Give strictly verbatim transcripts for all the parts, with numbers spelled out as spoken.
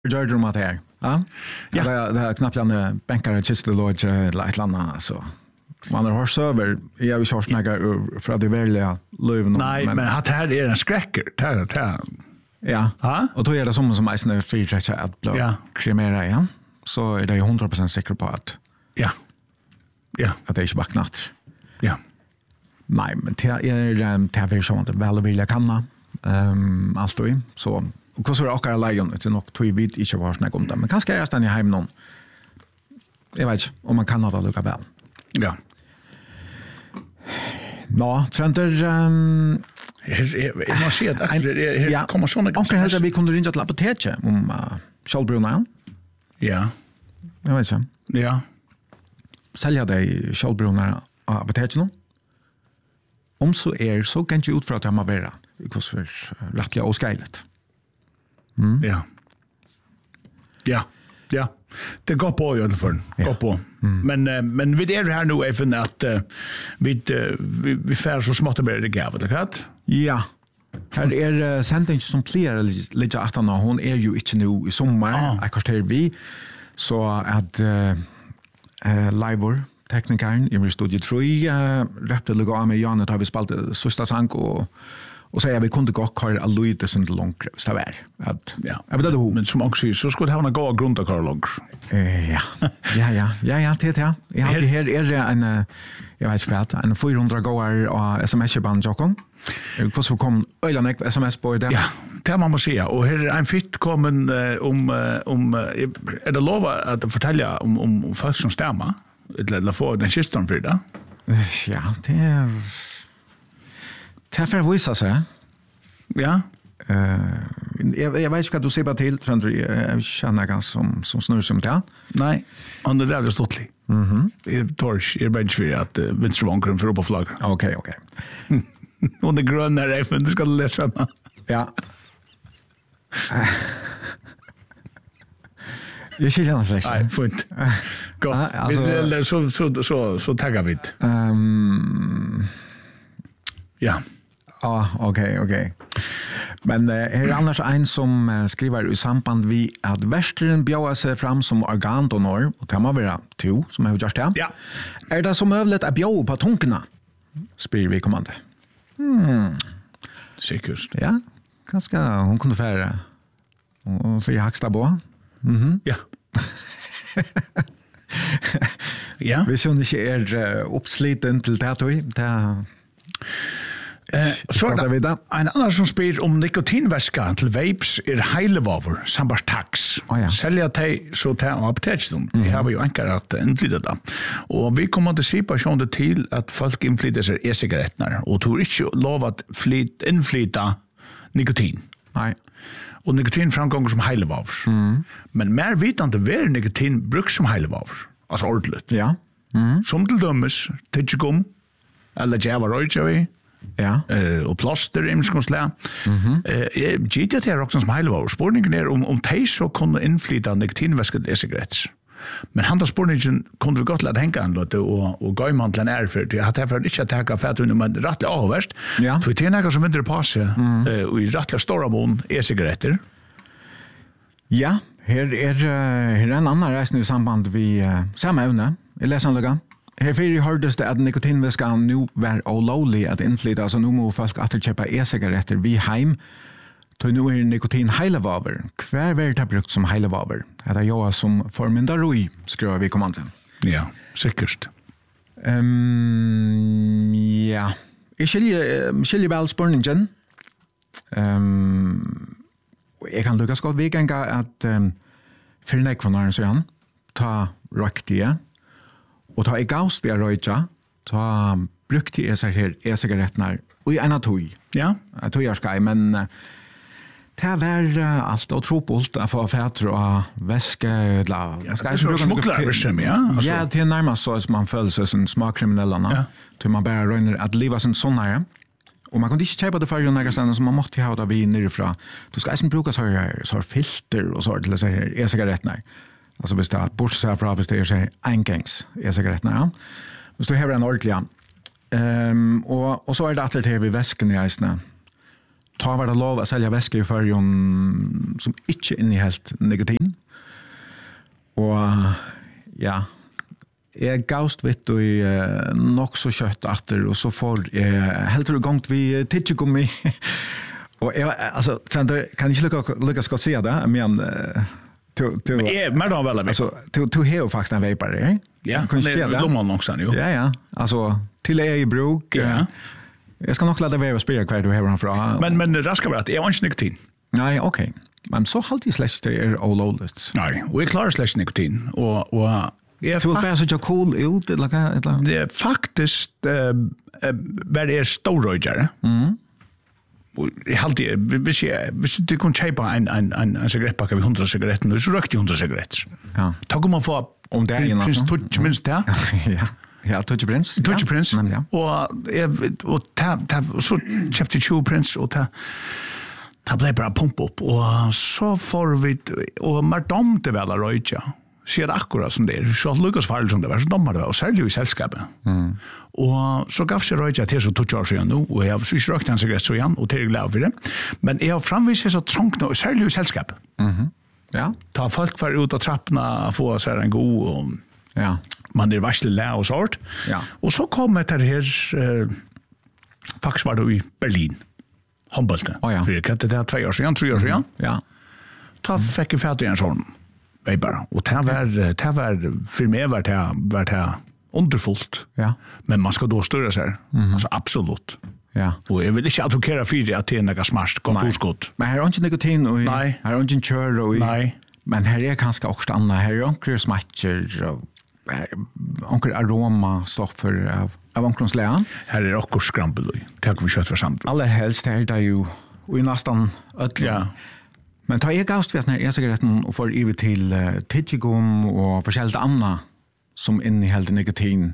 gör du mat här? Ja. Ja. Det det är knappt en bänkare kistelodge eller ett annat så. Man har hört över jag vill köra snäga för att det välja löven Nej, men, men att här är en skräcker. Här här. Ja. Ja. Och då är det som som är snö fyra att blå Ja. kremera igen. Så är det hundra procent säker på att Ja. Ja. att det är inte bara knappt. Ja. Nej, men det är det är väl så att väl vill jag kanna. Ehm allt då så och så är det också lejon det är nog två vid inte var snägg om det. Men kanske är det stanna hem någon. Jag vet inte om man kan ha det lika väl. Ja. Nå, Trenter um, Jag måste säga att här kommer såna och kanske vi kunde ringa till apoteket om uh, Kjellbruna. Ja. Jag vet inte. Ja. Sälja dig Kjellbruna apoteket nu. Om så är så kan ju ut för att jag må vara because för rättliga och skailet. Mm. Ja. Ja. Ja. Det går på i alla fall. Går på. Mm. Men uh, men vi är här nu även att uh, vi, uh, vi vi fär så smått med det gav det rätt. Ja. Här är uh, sentence som player lite att han hon är ju inte nu i sommar. Ah. Jag kastar vi så att uh, uh, livor teknikern i studio tre uh, rätte lugga med Janne har vi spelat sista sank och och säga vi kunde gå kvar allude sen långt så där att ja jag vet inte hur men som också så skulle det ha en gå grund att köra långt. Eh ja. Ja ja. Ja ja, det ja. Jag har här är det en jag vet inte en fyrahundra gåar och sms-band Jokon. Jag får så kom ölen ek sms på det. Ja, det man måste säga och här är en fitt kommen om om är det lova att fortälja om om folk som stämmer eller få den kistan för det. Ja, det är det för vissa så. Ja. Eh jag jag vet inte vad du ser på till för jag känner ganska som som snurr som det. Nej, on the där stottlig. Mhm. Det torch är bara för att Vince Wonker för på flagg. Okej, okej. Och det gröna är men du ska läsa. Ja. Jag känner det släkt. Nej, fint. Gott. Alltså, så så så så taggar vi. Ehm ja. Ja, okej, okej. Men uh, här är annars en som uh, skriver i samband vi att västern bjöd sig fram som organdonor och det må vara to som har gjort det. Ja. det som möjligt att bjöd på tunkorna? Spyr vi kommande. Hmm. Säkert. Ja, ganska hon kunde färra och för hacksta på. Mhm. Ja. Ja. Vi ser inte är uh, uppsliten till det då. Det Eh, så er det en annan som spyr om nikotinväska til vapes er heilevaver, sambart tax. Oh, ja. Selja teg så ta av apotetsdom. Mm-hmm. Vi har jo enkar at innflytta det. Og vi kommer til situasjonen til at folk innflytter seg e-sigarettene, og tror ikke lov at flyt, innflytta nikotin. Nei. Og nikotin framgår som heilevaver. Mm. Men mer vitande ver nikotin bruks som heilevaver. Altså ordentligt. Ja. Mm. Som til dømes, tidsigum, eller djava røyjavi, ja. Uh, og plaster i mennskonslæ. Mhm. Eh, G T er også som heilevaver. Spurningen er om om de så kunne innflyta nikotinvæsket e-sigaretter. Men han da spurningen kunne vi godt lade henge an lite og og gå man til en ærfør. Jeg har derfor ikke tatt fætunne, men rettelig avverst. Ja. Så det er noe som vinner på seg mm. uh, og i rettelig store mån e-sigaretter. Ja, her er, uh, her er en annen reisende i samband vi uh, samme evne. Jeg leser en løgge. Her fyrir hørtes det at nikotinvæskan nu var olovlig at innflytta, så nu må folk atter kjøpa e-sigaretter vi heim. Så nu er nikotin heilevaver. Hver var det brukt som heilevaver? Det er jo som formyndaroi, skriver vi kommanden. Ja, sikkert. Um, ja, jeg skiljer, skiljer vel spurningen. Um, jeg kan lukkast godt vikenga at um, fyrir nekvannaren søyan, ta røktige, og ta i gaust via røyja, ta brukte jeg seg her e-sigarettene og i en av tog. Ja. Jeg tog jeg skal, men uh, det var uh, alt og tropult å få fætter og væske. Ja, det er så smukler, ja. Altså. Ja, det er nærmest så som man føler seg som smakkriminellene. Ja. Til man bare røyner at livet sin sånn her. Og man kunne ikke kjøpe det før, så man måtte ha det vi nere Du skal ikke bruke så her, så her filter og så til å si her e-sigarettene. Altså hvis det er bortsett fra, hvis det er så engangs e-sigarettene, ja. Hvis du har en ordentlig, um, og, og så er det alltid her ved væsken i eisene. ta var det lov att sälja väskor i förrjun som inte innehållt nikotin. Och ja, jag gavst vitt och uh, nog så kött efter och så får jag uh, helt igång vi tidgummi. Och jag, alltså, sen kan inte lyckas, lyckas gott se det, men uh, to, to, men är mer då väl alltså, to, to har faktiskt en vapor, eh? Ja, det är lomman också nu. Ja, ja. Alltså, till är i bruk. Ja. Uh, jag ska nog låta vara och spela kvar du har från. Men, men raska var att jag har inte nikotin. Nej, okej. Okay. Men så halvtid slash det är olovligt. Nej, och jag klarar slash nikotin. Och, och jag så det är så cool ut, eller, eller? Det är faktiskt uh, uh, vad det är storröjare. Mm. Och jag alltid, hvis, jag, hvis du kan köpa en, en, en, en cigarettpacka vid hundra cigaretter nu, så rökte jag hundra cigaretter. Ja. Då kan man få om det är prins touch minst det. Ja. Ja, touch prins. Touch ja. prins. Men, ja. Och, jag, och, ta, ta, så köpte jag tjugo prins och ta, ta blev bara pump upp. Och så får vi, och man domte väl att röjta. Så är det akkurat som det är. Så lyckas farligt som det var, så domar det var. Och särskilt i sällskapet. Mm. Och så gav sig röjta till så tog jag sig nu. Och jag har inte rökt en cigarett så igen. Och till jag glad för det. Men jag har framvisat så trångt nu, särskilt i sällskapet. Mm. Ja. Ta folk för ut av trapporna, få så här en god och ja. Man är varslig lä och sort. Ja. Och så kom det här eh, faktiskt var det i Berlin. Humboldt. Oh, ja. För det där två år sedan, tre år sedan. Mm. Ja. Ta fick jag färdig en sån. Bara. Och det var det var för mig var det var det underfullt. Ja. Men man ska då störa sig. Mm. Alltså absolut. Ja. Och jag vill inte advokera för det att det är något smart gott oskott. Men här är inte nikotin och Nej. här är inte kör och Nej. Men här är kanske också annat. Här är onkel smatcher och onkel aroma stoffer av av onkelns län. Här är också skrampel. Det kan vi köra för samt. Alla helst här där ju och i nästan öll. Ja. Men ta jag gavst vet när jag cigaretten och får över till uh, tidgum och försäljt annat som innehåller nikotin.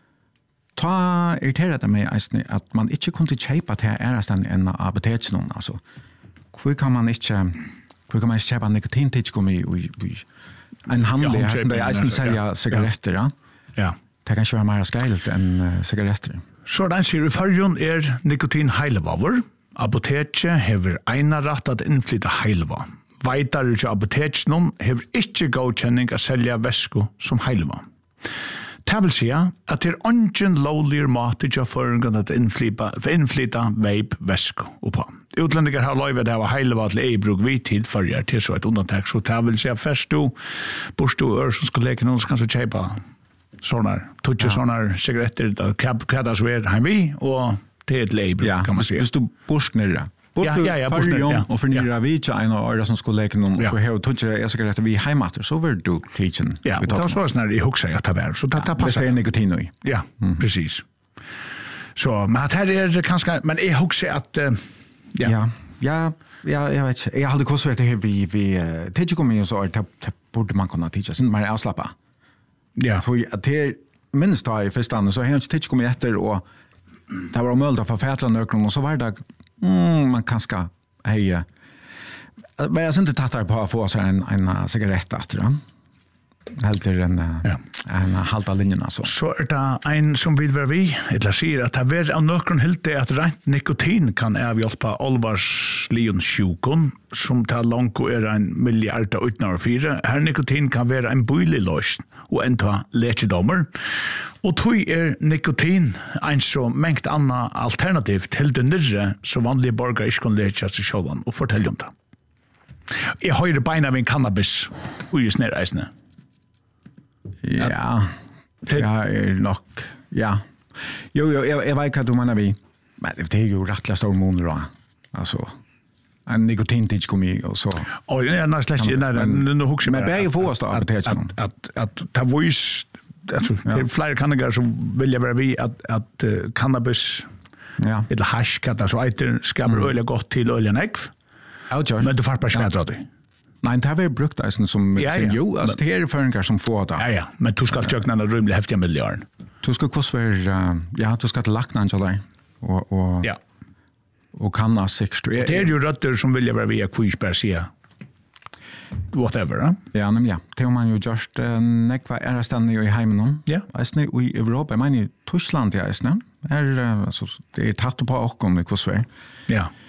Ta irriterar det mig att man inte kunde köpa till ärestan en apoteken alltså. Hur kan man inte hur kan man inte köpa nikotin tidgum i i en handel där jag inte sälja cigaretter, ja. Ja. Det kan inte vara mer skadligt än uh, cigaretter. Så den sier i fargen er nikotin heilevavur. Apoteket hever eina rett at innflytta heileva. Veitar ikke apotekene hever ikke godkjenning å selja væsko som heileva. Det vil si at det er ingen lovligere måte til å føringen at innflytta veip væsko oppa. Utlendinger har lov at det var heileva til ei bruk vi tid førjer til så et undantak. Så det vil si at først du, borst du ør som skal leke noen, så kan du kjeipa sånne, tutsi sånne cigaretter, hva det så er heim vi, og det är ett label ja, kan man säga. Hvis du borstnere. Ja, ja, ja, borstnere, ja. Og fornyer ja. Vi ikke en av året som skulle leke noen, ja. for her og tog jeg skal rette vi heimater, så vil du teachen. Ja, og det var så sånn at jeg husker at det var, så det, det passer. Det er nikotin i. Ja, mm. precis. Så, men det her er kanskje, men jeg husker at, uh, ja. Ja, ja, ja, jeg vet ikke. Jeg hadde kostvært det her vi, vi uh, tidgkommi og så, det, det burde man kunne teache, sin mer avslappa. Ja. For at det minst da i første så har jeg ikke tidgkommi etter, og det var omöjligt att få fätra nökron och så var det mm, man kanske hej men jag inte tattar på att få så en en cigarett efter då helt en ja. en halta linjen så så är det en som vill vara vi eller säger att det är av nökron helt det att rent nikotin kan avhjälpa allvars leonsjukon som tar långt och är en miljard utan fyra här nikotin kan vara en böjlig lösning och enta läkedomar. Och tog är nikotin en så mängd annan alternativ till det nyrre så vanliga borgare inte kan läka sig själva och fortälla om det. Jag har ju beina med cannabis och just ner äsne. Ja, det är nog, ja. Jo, jo, jag, jag vet vad du menar vi. Men det är ju rättliga stor mån då. Alltså, en nikotintids kom i och så. Åh, ja, nej, släck, nej, nu huxar men bäge få oss då apoteken. Att att att ta voice alltså det är flera kandidater som vill jag vara vi att att uh, cannabis ja eller hash kan så heter ska bli öle gott till oljan ägg. Ja, men du får bara svärt då. Nej, det har vi brukt det som ja, sin ja. jo, alltså det är föringar som får det. Ja, ja, men du ska köka en rymlig häftiga miljarder. Du ska kvoss uh, ja, du ska till laknan så där och och ja. Och kan ha sex. Det är ju rötter som vill jag vara via Queensberg whatever, eh? Ja, men ja. Det har man ju just uh, nekva är stanna i hemmen. Ja. Alltså i Europa, jag menar i Tyskland ja, är det. Är alltså det är tatt på och kom i kvoss. Ja.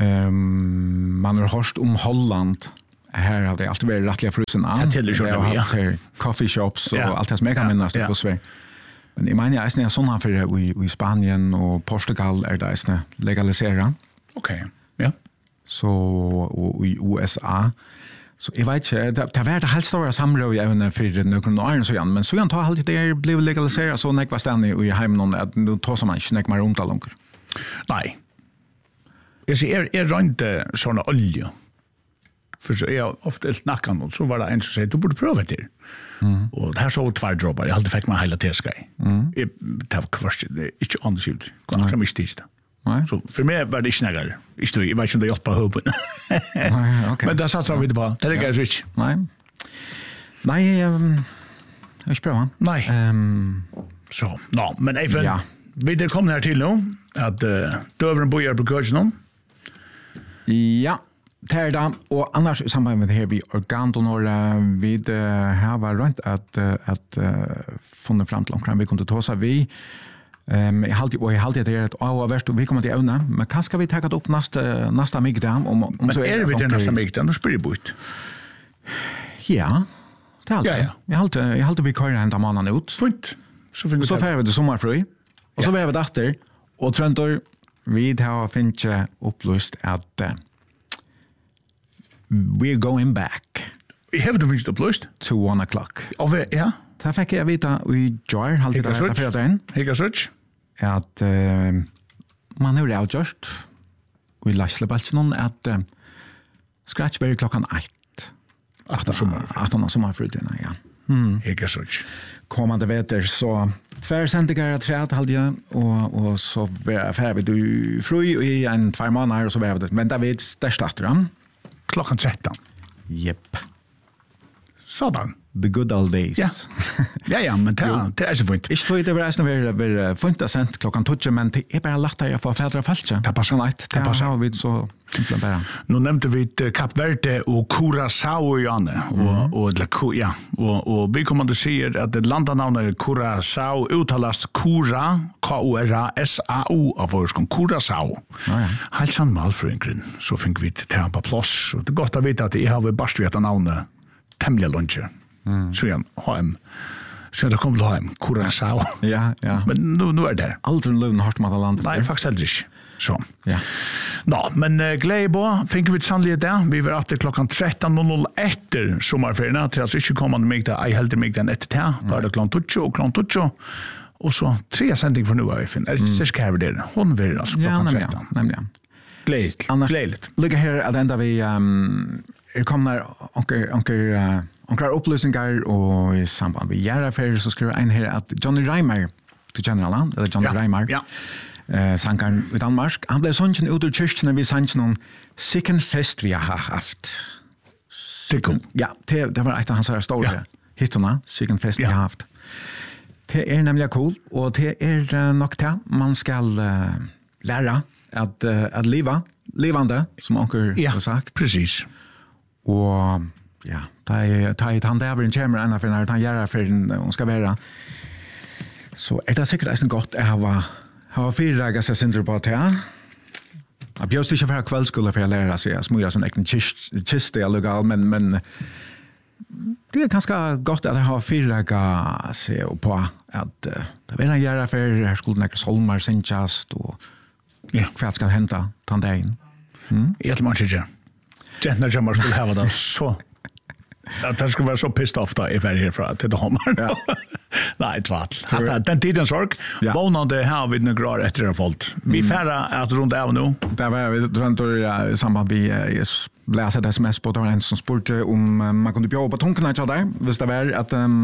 Um, man har hört om Holland. Här har det alltid varit rättliga frusen an. Det tillhör har ju, ja. haft coffee shops och Ja. allt det som jag kan Ja, minnas det ja. på Sverige. Men jag menar, jag är sådana för i, i Spanien och Portugal är det legaliserat. Okej, ja. Så och i U S A. Så jag vet inte, det, det var det helt stora samråd även för några år så igen, men så jag tar alltid det blev legaliserat så när jag var ständig i hemmen att nu tar man inte när man runt långt. Nej. Jag ser, er, er rönt sådana olja. För så är jag ofta helt nacken och så var det en som säger, du borde pröva det. Mm. Och det här så två droppar, jag alltid fick mig hela teskaj. Mm. Jag tar kvart, det är inte annars ut. Går som inte tisdag. Nej. Så för mig var det inte snäggare. Jag vet inte om det hjälper höpen. Nej, okay. Men det satsar vi inte på. Det är det inte. Nej. Nej, um, jag ska pröva. Nej. Um, så, no, men även, ja. Vi kommer här till nu, att uh, dövren bojar på kursen. Ja, det är det. Och annars i samband med det här vi organdonor vid uh, här var runt att, uh, att uh, funnet fram till omkring vi kunde ta sig vi. Um, jag halt och jag halt det att av värst och vi kommer till ävna, men kan ska vi ta det upp nästa nästa migdam om om men så är det vi den nästa migdam då spelar bort. Ja. Det halt. Ja, ja. Jag halt jag halt vi kör ända mannen ut. Fint. Så fick vi så får vi det sommarfri. Och så var vi efter och Trentor vi har finch upplöst att uh, we're going back. We have to reach the plus to one o'clock. Av ja. Ta fick jag veta i Jar halt det där för den. Hega search. Att uh, man har det just vi läsle balts någon att uh, scratch very klockan ett. Att sommar. Att hon sommarfri ja. Mm. Hega search. Kommande veter så tvär sändningar att träd hade jag och och så var färdig du fru i en två månader och så var det vänta vi där startar han klockan tretton. Japp. Sådan. The good old days. Ja. Ja ja, men det det är så fint. Jag tror det var nästan väl väl fint att sent klockan tolv men det är bara lättare jag får fädra falska. Det passar inte. Det passar vi så inte bara. Nu nämnde vi Kap Verde och Curaçao i Anne och och la ja och och vi kommer att se att det landanamnet Curaçao uttalas Cura K U R A S A O av vår skon Curaçao. Ja ja. Halsan malfrönkren så fick vi ta på plats och det gott att veta att det har vi bara vet namnet tämliga luncher. Mm. Så igen, H M. Så det kommer till H M, Curaçao. Ja, ja. Men nu, nu är det. Aldrig lövn hardt med landet. Nej, faktiskt heller inte. Så. Ja. Nå, men uh, glede på, fikk vi sannelig det. Vi var etter klokkan tretton noll noll etter sommerferien, til altså ikke kommende mig der, jeg heldig meg den etter til. Da er det klokkan tolv og klokkan tolv. Og så tre sending for nu av Eiffen. Er det ikke sikkert her det? Hun vil altså klokkan tretton. Ja, nemlig. Gledeligt. Gledeligt. Lykke her at enda vi um, er kommer onker, onker, uh, onker opplysninger og i samband med Gjærafer så skriver en her at Johnny Reimer til General, eller Johnny ja. Reimer, ja. Uh, sankaren i Danmark. Han blev sånn ut ur kyrkene vi sanns noen sikken fest vi har haft. Det er cool. Ja, det, det var et av hans her store ja. hittorna, sikken fest ja. vi har haft. Det er nemlig cool, og det er uh, nok det man skal uh, lære at, uh, at leva, levande, som onker ja, har sagt. Precis. Og ja, ta i han der en kjemmer enn for når han gjør for hun skal være. Så er det sikkert eisen godt jeg har har fyrraga sig syndrom på det. Jag bjöd inte för kvällskola för att lära sig att smuja sån egen kiste i legal, men, men det är ganska gott att ha fyrraga sig på att uh, det vill han göra för här skulle näka solmar synkast och ja. Vad ska hända den dagen. Mm? Jag tror man inte gör. Gentna jammer skulle ha det så. Att det skulle vara så pissed off då if I hear från till de ja. Nej, tvärt. Den tiden sorg. Ja. Vånande här vid några år efter det fallt. Vi färra att runt av nu. Där var vi runt i samband vi läsa det sms på den en som spurte om man kunde bjuda på tunkarna så där. Visst det var att um,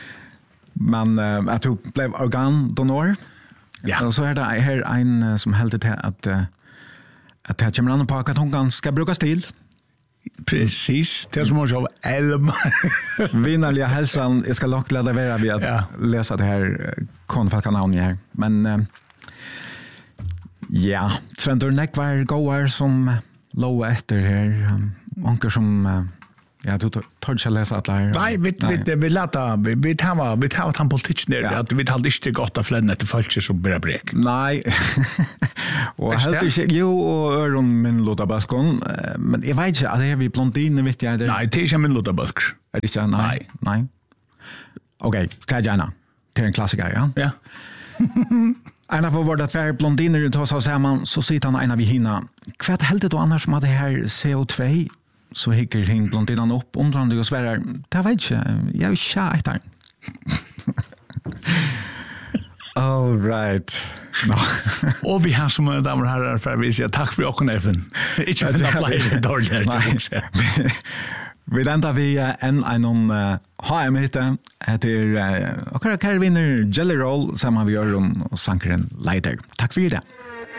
man uh, att du blev organdonor. Ja. Och så är det här en som hällde till att uh, att det kommer an på att tunkan ska brukas till. Precis, det är som att jag elm. Vinnarliga hälsan, jag ska långt lära vara vid att ja. läsa det här konfalkanavnet här. Men uh, ja, Sventor Neck var gåar som låg efter här. Um, onker som, uh, Ja, du tar ikke läsa att lära. Nej, vi vi vi låta vi vi tar vi tar han politik ner att vi tar inte gott att flänna till folk som börjar brek. Nej. Och helt inte jo och öron min låta baskon, men jag vet inte att det är vi blondiner vet jag det. Nej, det är inte min låta bask. Är det så? Nej. Nej. Okej, ta gärna. Det är en klassiker, ja. Ja. En av våra två blondiner tar sig samman så sitter han en av hinna. Kvart helt då annars som hade här C O två så hickar hin blondinen upp undrande och svärar. Det vet jag. Jag är kär där. All right. No. Och vi har som damer och herrar för vi säger tack för åken även. Inte för att playa dåligt. Vi väntar vi en en H M-hitte. Det är och Karl vinner Jelly Roll som vi gör och sankaren Lighter. Tack för det.